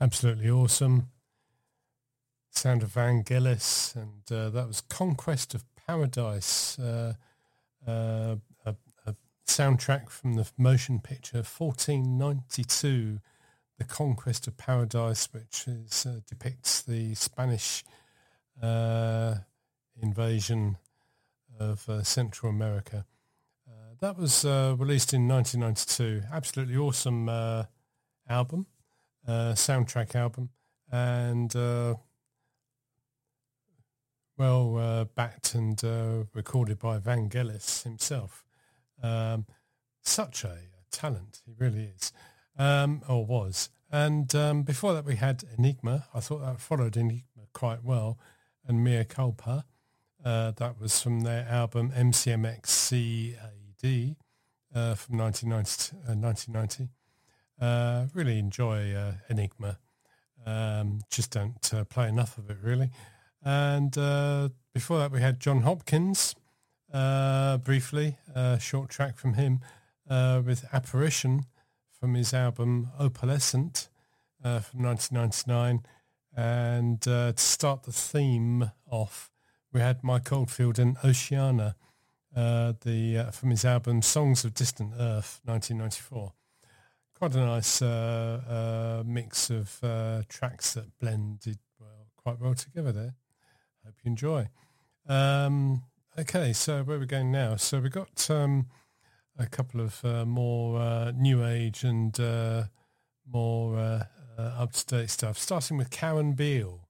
Absolutely awesome. Sound of Vangelis, and that was Conquest of Paradise, a soundtrack from the motion picture 1492, The Conquest of Paradise, which depicts the Spanish invasion of Central America. That was released in 1992. Absolutely awesome album, soundtrack album, and backed and recorded by Vangelis himself. Such a talent, he really is, or was. And before that we had Enigma. I thought that followed Enigma quite well. And Mea Culpa, that was from their album MCMXCAD from 1990. Really enjoy Enigma. Just don't play enough of it, really. And before that we had John Hopkins, briefly, a short track from him with Apparition from his album Opalescent from 1999. And to start the theme off, we had Mike Oldfield and Oceana from his album Songs of Distant Earth, 1994. Quite a nice mix of tracks that blended quite well together there. Hope you enjoy. Okay, so where are we going now? So we've got a couple of more new age and more up-to-date stuff, starting with Karen Beale.